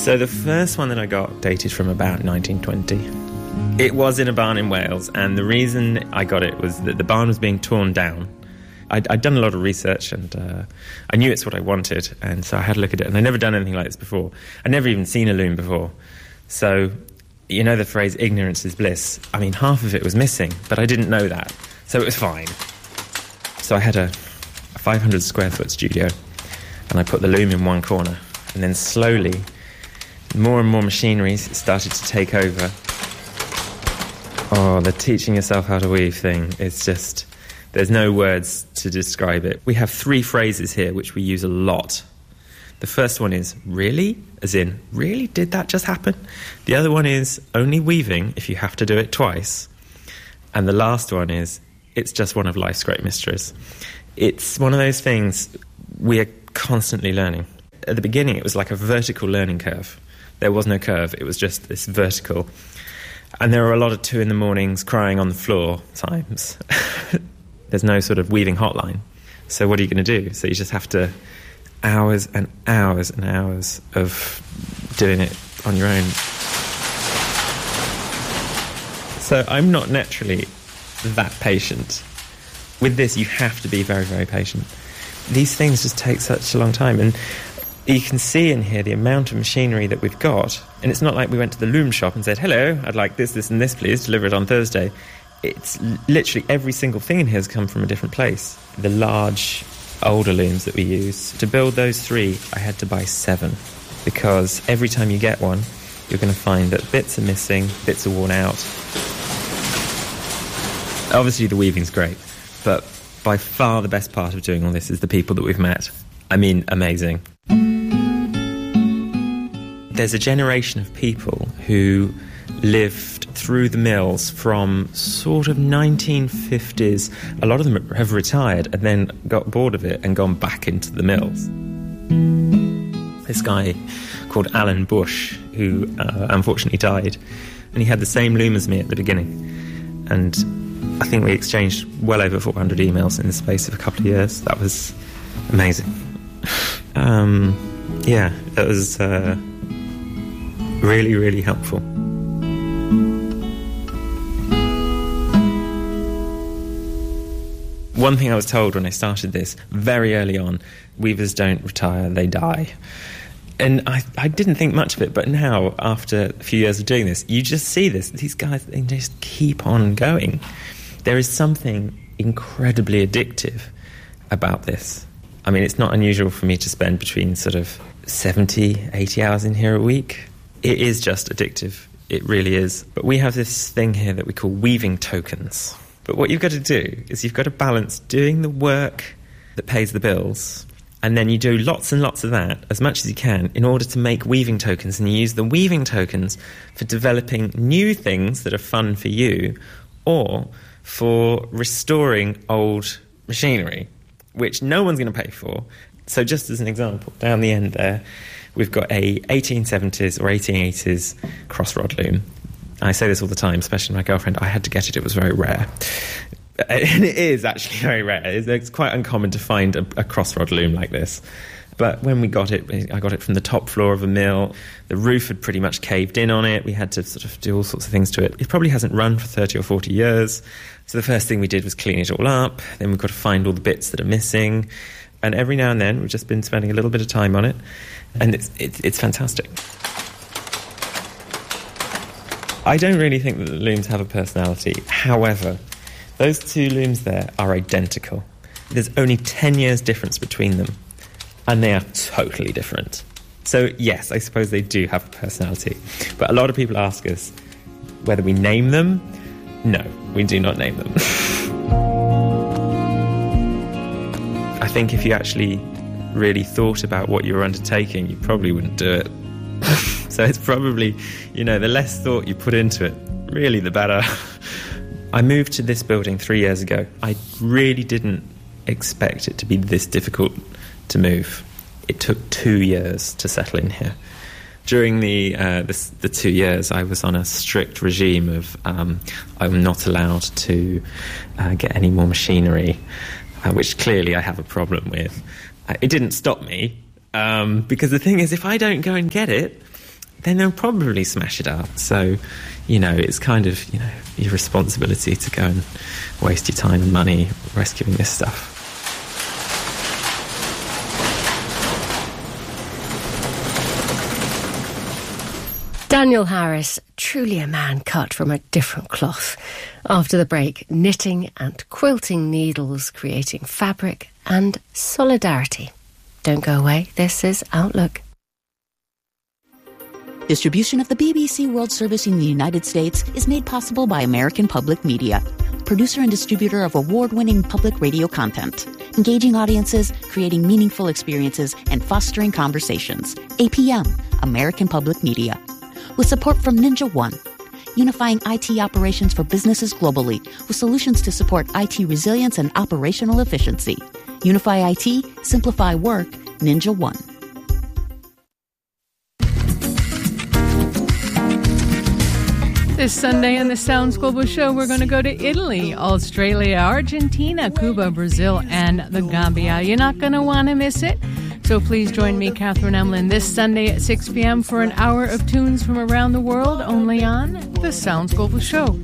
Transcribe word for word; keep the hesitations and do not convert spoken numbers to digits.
So the first one that I got dated from about nineteen twenty. It was in a barn in Wales, and the reason I got it was that the barn was being torn down. I'd, I'd done a lot of research, and uh, I knew it's what I wanted, and so I had a look at it, and I'd never done anything like this before. I'd never even seen a loom before. So, you know the phrase, ignorance is bliss? I mean, half of it was missing, but I didn't know that, so it was fine. So I had a, a five hundred square foot studio, and I put the loom in one corner, and then slowly, more and more machinery started to take over. Oh, the teaching yourself how to weave thing is just... There's no words to describe it. We have three phrases here which we use a lot. The first one is, really? As in, really? Did that just happen? The other one is, only weaving if you have to do it twice. And the last one is, it's just one of life's great mysteries. It's one of those things we are constantly learning. At the beginning, it was like a vertical learning curve. There was no curve. It was just this vertical. And there were a lot of two in the mornings crying on the floor times. There's no sort of weaving hotline. So what are you going to do? So you just have to hours and hours and hours of doing it on your own. So I'm not naturally that patient. With this, you have to be very, very patient. These things just take such a long time. And you can see in here the amount of machinery that we've got. And it's not like we went to the loom shop and said, hello, I'd like this, this and this, please, deliver it on Thursday. It's literally every single thing in here has come from a different place. The large, older looms that we use, to build those three, I had to buy seven. Because every time you get one, you're going to find that bits are missing, bits are worn out. Obviously, the weaving's great, but by far the best part of doing all this is the people that we've met. I mean, amazing. There's a generation of people who lived through the mills from sort of nineteen fifties. A lot of them have retired and then got bored of it and gone back into the mills. This guy called Alan Bush, who uh, unfortunately died, and he had the same loom as me at the beginning. And I think we exchanged well over four hundred emails in the space of a couple of years. That was amazing. Um, yeah, it was uh, really, really helpful. One thing I was told when I started this, very early on, weavers don't retire, they die. And I, I didn't think much of it, but now, after a few years of doing this, you just see this. These guys, they just keep on going. There is something incredibly addictive about this. I mean, it's not unusual for me to spend between sort of seventy, eighty hours in here a week. It is just addictive. It really is. But we have this thing here that we call weaving tokens. But what you've got to do is you've got to balance doing the work that pays the bills, and then you do lots and lots of that, as much as you can, in order to make weaving tokens. And you use the weaving tokens for developing new things that are fun for you, or for restoring old machinery, which no one's going to pay for. So just as an example, down the end there, we've got a eighteen seventies or eighteen eighties crossrod loom. I say this all the time, especially my girlfriend. I had to get it. It was very rare. And it is actually very rare. It's, it's quite uncommon to find a, a crossrod loom like this. But when we got it, I got it from the top floor of a mill. The roof had pretty much caved in on it. We had to sort of do all sorts of things to it. It probably hasn't run for thirty or forty years. So the first thing we did was clean it all up. Then we've got to find all the bits that are missing. And every now and then, we've just been spending a little bit of time on it. And it's it's, it's fantastic. I don't really think that the looms have a personality. However, those two looms there are identical. There's only ten years difference between them, and they are totally different. So, yes, I suppose they do have a personality. But a lot of people ask us whether we name them. No, we do not name them. I think if you actually really thought about what you were undertaking, you probably wouldn't do it. So it's probably, you know, the less thought you put into it, really the better. I moved to this building three years ago. I really didn't expect it to be this difficult to move. It took two years to settle in here. During the uh, the, the two years, I was on a strict regime of um, I'm not allowed to uh, get any more machinery, uh, which clearly I have a problem with. Uh, it didn't stop me, um, because the thing is, if I don't go and get it, then they'll probably smash it up. So, you know, it's kind of, you know, your responsibility to go and waste your time and money rescuing this stuff. Daniel Harris, truly a man cut from a different cloth. After the break, knitting and quilting needles, creating fabric and solidarity. Don't go away. This is Outlook. Distribution of the B B C World Service in the United States is made possible by American Public Media, producer and distributor of award-winning public radio content, engaging audiences, creating meaningful experiences, and fostering conversations. A P M, American Public Media. With support from Ninja One, unifying I T operations for businesses globally with solutions to support I T resilience and operational efficiency. Unify I T, simplify work, Ninja One. This Sunday on the Sounds Global Show, we're going to go to Italy, Australia, Argentina, Cuba, Brazil, and the Gambia. You're not going to want to miss it. So please join me, Catherine Emlyn, this Sunday at six p.m. for an hour of tunes from around the world, only on the Sounds Global Show.